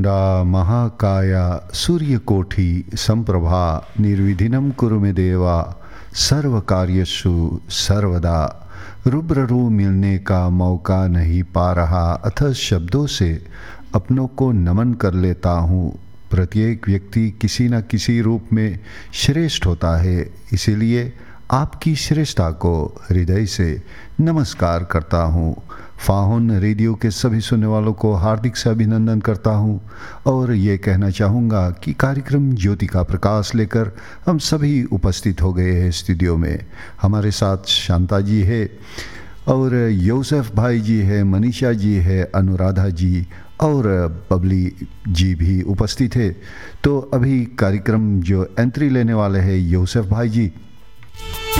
वक्रतुंडा महाकाया सूर्यकोटि संप्रभा निर्विघ्नं कुरु मे देवा सर्वकार्येषु सर्वदा। रूबरू मिलने का मौका नहीं पा रहा, अथः शब्दों से अपनों को नमन कर लेता हूँ। प्रत्येक व्यक्ति किसी न किसी रूप में श्रेष्ठ होता है, इसीलिए आपकी श्रेष्ठता को हृदय से नमस्कार करता हूँ। फाहुन रेडियो के सभी सुनने वालों को हार्दिक से अभिनंदन करता हूँ और ये कहना चाहूँगा कि कार्यक्रम ज्योति का प्रकाश लेकर हम सभी उपस्थित हो गए हैं स्टूडियो में। हमारे साथ शांता जी है और यूसुफ भाई जी है, मनीषा जी है, अनुराधा जी और बबली जी भी उपस्थित है। तो अभी कार्यक्रम जो एंट्री लेने वाले हैं यूसुफ भाई जी,